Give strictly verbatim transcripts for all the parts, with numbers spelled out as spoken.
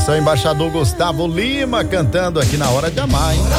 Atenção, embaixador Gustavo Lima cantando aqui na Hora de Amar, hein?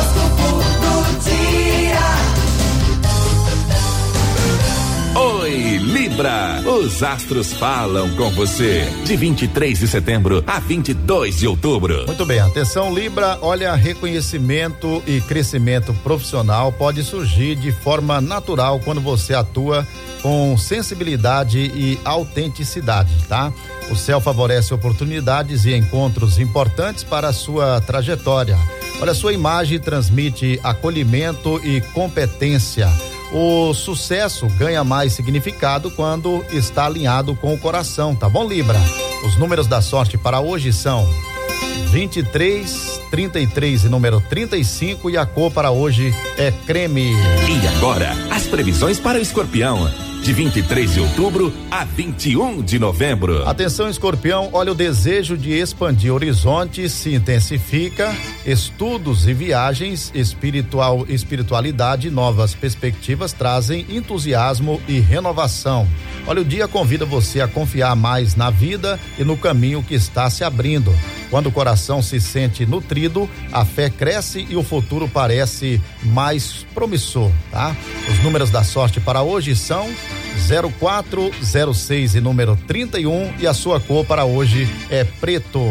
Oi, Libra, os astros falam com você, de vinte e três de setembro a vinte e dois de outubro. Muito bem, atenção Libra, olha, reconhecimento e crescimento profissional pode surgir de forma natural quando você atua com sensibilidade e autenticidade, tá? O céu favorece oportunidades e encontros importantes para a sua trajetória. Olha, sua imagem transmite acolhimento e competência. O sucesso ganha mais significado quando está alinhado com o coração, tá bom, Libra? Os números da sorte para hoje são vinte e três, trinta e três e número trinta e cinco, e a cor para hoje é creme. E agora, as previsões para o Escorpião, de vinte e três de outubro a vinte e um de novembro. Atenção, Escorpião, olha, o desejo de expandir horizontes se intensifica, estudos e viagens, espiritual, espiritualidade, novas perspectivas trazem entusiasmo e renovação. Olha, o dia convida você a confiar mais na vida e no caminho que está se abrindo. Quando o coração se sente nutrido, a fé cresce e o futuro parece mais promissor, tá? Os números da sorte para hoje são zero quatro, zero seis e número trinta e um, e a sua cor para hoje é preto.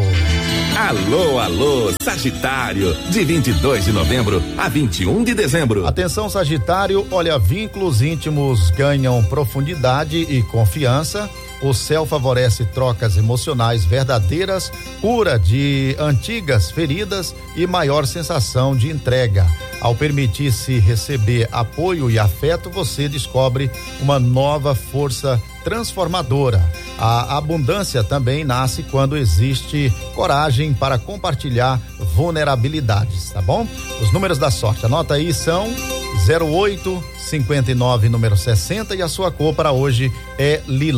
Alô, alô, Sagitário, de vinte e dois de novembro a vinte e um de dezembro. Atenção, Sagitário, olha, vínculos íntimos ganham profundidade e confiança. O céu favorece trocas emocionais verdadeiras, cura de antigas feridas e maior sensação de entrega. Ao permitir-se receber apoio e afeto, você descobre uma nova força transformadora. A abundância também nasce quando existe coragem para compartilhar vulnerabilidades, tá bom? Os números da sorte, anota aí, são zero oito, cinquenta e nove, número sessenta, e a sua cor para hoje é lila.